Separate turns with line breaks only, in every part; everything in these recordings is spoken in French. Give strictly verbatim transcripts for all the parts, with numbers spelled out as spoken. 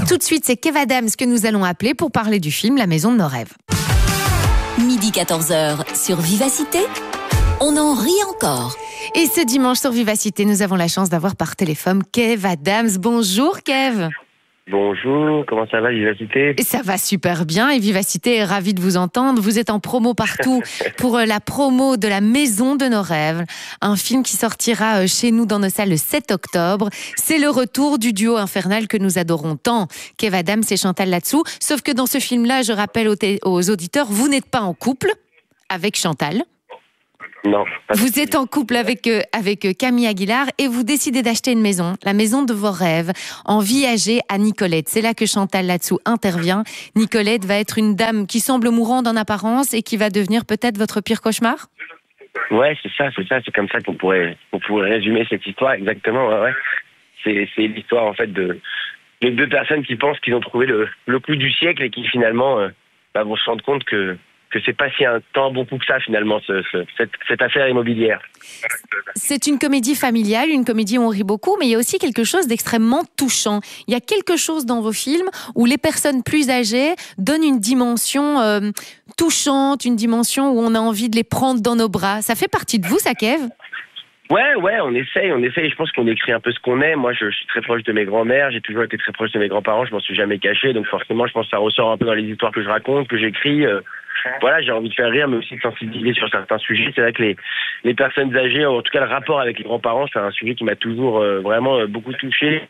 Tout de suite, c'est Kev Adams que nous allons appeler pour parler du film La Maison de nos rêves.
Midi quatorze heures sur Vivacité, on en rit encore.
Et ce dimanche sur Vivacité, nous avons la chance d'avoir par téléphone Kev Adams. Bonjour Kev.
Bonjour, comment ça va Vivacité?
Et ça va super bien et Vivacité est ravie de vous entendre. Vous êtes en promo partout pour la promo de La Maison de nos rêves, un film qui sortira chez nous dans nos salles le sept octobre. C'est le retour du duo infernal que nous adorons tant, Kev Adams et Chantal Latsou. Sauf que dans ce film-là, je rappelle aux, t- aux auditeurs, vous n'êtes pas en couple avec Chantal.
Non. Pas
vous êtes en couple avec, euh, avec Camille Aguilar et vous décidez d'acheter une maison, la maison de vos rêves, en Viager à Nicolette. C'est là que Chantal Latsou intervient. Nicolette va être une dame qui semble mourante en apparence et qui va devenir peut-être votre pire cauchemar?
Ouais, c'est ça, c'est ça, c'est comme ça qu'on pourrait, qu'on pourrait résumer cette histoire, exactement, ouais, ouais. C'est, c'est l'histoire, en fait, de, de deux personnes qui pensent qu'ils ont trouvé le, le coup du siècle et qui, finalement, euh, bah, vont se rendre compte que que c'est pas si un tant bon coup que ça, finalement, ce, ce, cette, cette affaire immobilière.
C'est une comédie familiale, une comédie où on rit beaucoup, mais il y a aussi quelque chose d'extrêmement touchant. Il y a quelque chose dans vos films où les personnes plus âgées donnent une dimension euh, touchante, une dimension où on a envie de les prendre dans nos bras. Ça fait partie de vous, ça, Kev ?
Ouais, ouais, on essaye, on essaye. Je pense qu'on écrit un peu ce qu'on est. Moi, je, je suis très proche de mes grands-mères. J'ai toujours été très proche de mes grands-parents. Je m'en suis jamais caché. Donc, forcément, je pense que ça ressort un peu dans les histoires que je raconte, que j'écris. Euh, voilà, j'ai envie de faire rire, mais aussi de sensibiliser sur certains sujets. C'est vrai que les, les personnes âgées, en tout cas, le rapport avec les grands-parents, c'est un sujet qui m'a toujours euh, vraiment euh, beaucoup touché.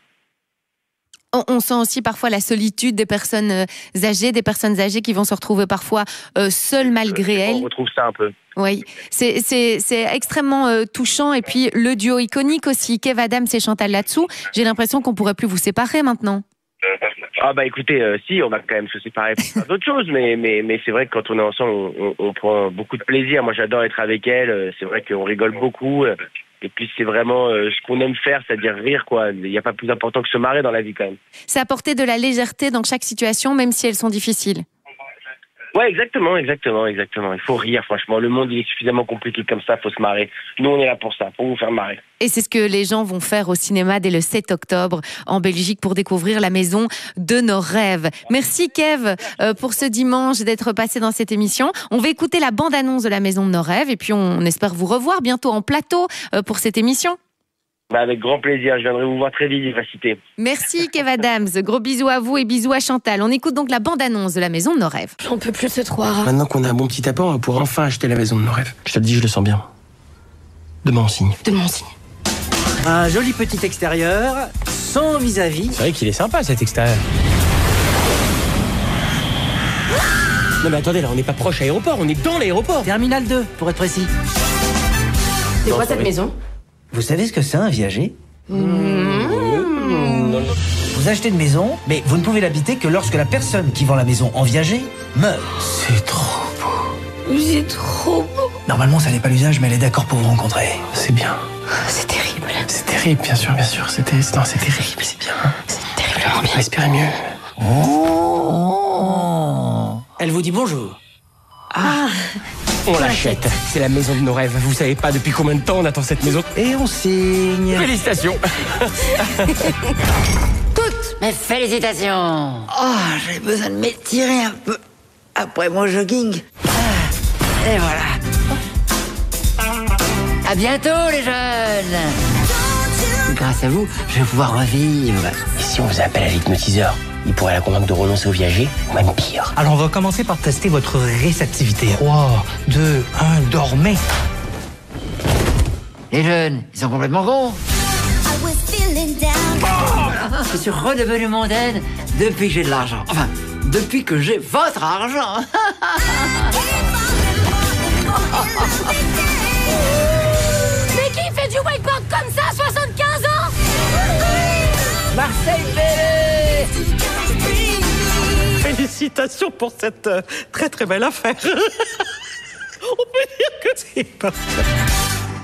On, on sent aussi parfois la solitude des personnes âgées, des personnes âgées qui vont se retrouver parfois euh, seules malgré elles.
On retrouve ça un peu.
Oui, c'est, c'est, c'est extrêmement euh, touchant. Et puis le duo iconique aussi, Kev Adams et Chantal Latsou. J'ai l'impression qu'on pourrait plus vous séparer maintenant.
Ah bah écoutez, euh, si, on va quand même se séparer pour faire d'autres choses, mais, mais, mais c'est vrai que quand on est ensemble, on, on, on prend beaucoup de plaisir. Moi, j'adore être avec elle. C'est vrai qu'on rigole beaucoup. Et puis, c'est vraiment euh, ce qu'on aime faire, c'est-à-dire rire, quoi. Il n'y a pas plus important que se marrer dans la vie, quand même.
C'est apporter de la légèreté dans chaque situation, même si elles sont difficiles.
Ouais, exactement, exactement, exactement. Il faut rire, franchement. Le monde, il est suffisamment compliqué comme ça, il faut se marrer. Nous, on est là pour ça, pour vous faire marrer.
Et c'est ce que les gens vont faire au cinéma dès le sept octobre en Belgique pour découvrir La Maison de nos rêves. Merci Kev euh, pour ce dimanche d'être passé dans cette émission. On va écouter la bande-annonce de La Maison de nos rêves et puis on espère vous revoir bientôt en plateau euh, pour cette émission.
Bah avec grand plaisir, je viendrai vous voir très vite, Vivacité.
Merci Kev Adams, gros bisous à vous et bisous à Chantal. On écoute donc la bande-annonce de La Maison de nos rêves.
On peut plus se croire.
Maintenant qu'on a un bon petit apport, on va pouvoir enfin acheter la maison de nos rêves. Je te le dis, je le sens bien. Demain on signe.
Demain on signe.
Un joli petit extérieur, sans vis-à-vis.
C'est vrai qu'il est sympa cet extérieur. Non mais attendez, là on n'est pas proche aéroport, on est dans l'aéroport.
Terminal deux, pour être précis.
C'est quoi cette maison?
Vous savez ce que c'est un viager?
Mmh.
Vous achetez une maison, mais vous ne pouvez l'habiter que lorsque la personne qui vend la maison en viager meurt.
C'est trop beau.
C'est trop beau.
Normalement, ça n'est pas l'usage, mais elle est d'accord pour vous rencontrer.
C'est bien.
C'est terrible.
C'est terrible, bien sûr, bien sûr. C'était, non, c'est terrible, c'est bien.
C'est terriblement bien.
Respirez mieux.
Oh. Elle vous dit bonjour.
Ah.
On l'achète. C'est la maison de nos rêves. Vous savez pas depuis combien de temps on attend cette maison.
Et on signe.
Félicitations.
Toutes mes félicitations. Oh, j'ai besoin de m'étirer un peu après mon jogging. Et voilà. À bientôt les jeunes. Grâce à vous, je vais pouvoir revivre.
Et si on vous appelle à l'hypnotiseur, il pourrait la convaincre de renoncer au viager, ou même pire.
Alors, on va commencer par tester votre réceptivité. trois, deux, un, dormez.
Les jeunes, ils sont complètement cons. Je suis redevenu mondaine depuis que j'ai de l'argent. Enfin, depuis que j'ai votre argent. Mais qui fait du wakeboard comme ça à soixante-quinze ans? Marseille Bélé.
Félicitations pour cette euh, très très belle affaire. On peut dire que c'est parfait.